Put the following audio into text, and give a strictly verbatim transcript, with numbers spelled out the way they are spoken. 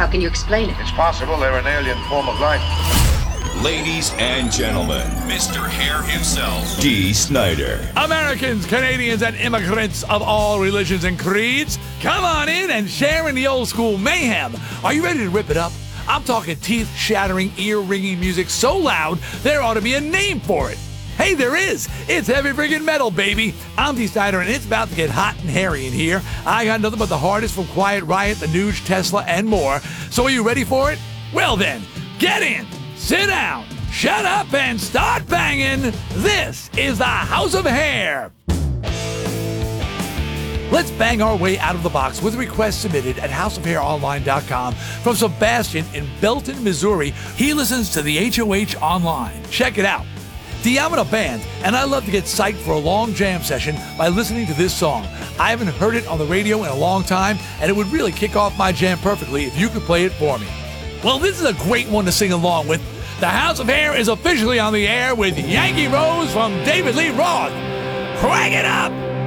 How can you explain it? It's possible they're an alien form of life. Ladies and gentlemen, Mister Hair himself, Dee Snider. Americans, Canadians, and immigrants of all religions and creeds, come on in and share in the old school mayhem. Are you ready to rip it up? I'm talking teeth-shattering, ear-ringing music so loud there ought to be a name for it. Hey, there is. It's heavy friggin' metal, baby. I'm Dee Snider, and it's about to get hot and hairy in here. I got nothing but the hardest from Quiet Riot, The Nuge, Tesla, and more. So are you ready for it? Well then, get in. Sit down, shut up, and start banging. This is the House of Hair. Let's bang our way out of the box with a request submitted at house of hair online dot com from Sebastian in Belton, Missouri. He listens to the H O H online. Check it out. Dee, I'm in a band, and I love to get psyched for a long jam session by listening to this song. I haven't heard it on the radio in a long time, and it would really kick off my jam perfectly if you could play it for me. Well, this is a great one to sing along with. The House of Hair is officially on the air with Yankee Rose from David Lee Roth. Crank it up!